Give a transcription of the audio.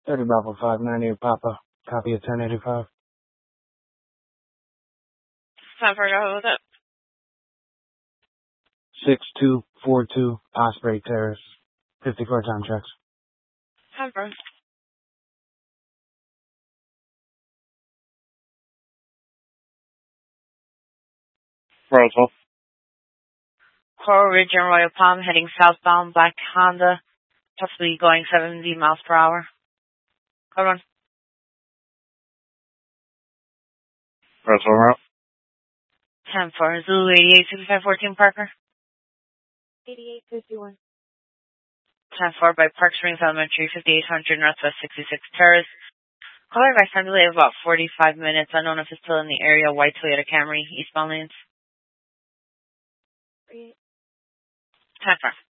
30 Bravo 598 Papa. Copy of 1085. Time for go with it. 6242 Osprey Terrace. 54 time checks. Time for. Roswell. Coral Ridge and Royal Palm heading southbound, black Honda, possibly going 70 miles per hour. Hold on. Roswell route. 10 for Zulu 886514 Parker. 8851. 10 for by Park Springs Elementary, 5800 Northwest 66 Terrace. Caller advice time delay of about 45 minutes. Unknown if it's still in the area. White Toyota Camry, eastbound lanes. 10 for.